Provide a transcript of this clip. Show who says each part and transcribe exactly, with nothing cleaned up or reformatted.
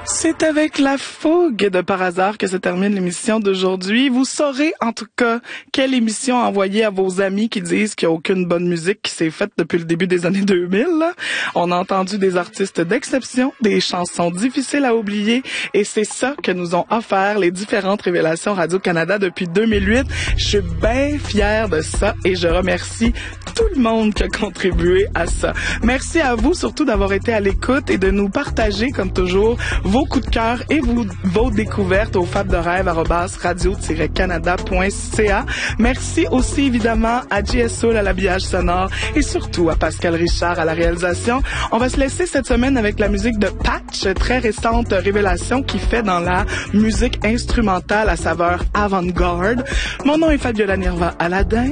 Speaker 1: C'est avec la fougue de Par hasard que se termine l'émission d'aujourd'hui. Vous saurez en tout cas quelle émission envoyer à vos amis qui disent qu'il n'y a aucune bonne musique qui s'est faite depuis le début des années deux mille. On a entendu des artistes d'exception, des chansons difficiles à oublier et c'est ça que nous ont offert les différentes révélations Radio-Canada depuis deux mille huit. Je suis bien fière de ça et je remercie tout le monde qui a contribué à ça. Merci à vous surtout d'avoir été à l'écoute et de nous partager comme toujours vos coups de cœur et vos, vos découvertes au fab de rêve arobase radio tiret canada point c a. Merci aussi évidemment à J S Soul à l'habillage sonore et surtout à Pascal Richard à la réalisation. On va se laisser cette semaine avec la musique de Patch, très récente révélation qui fait dans la musique instrumentale à saveur avant-garde. Mon nom est Fabiola Nirva Aladin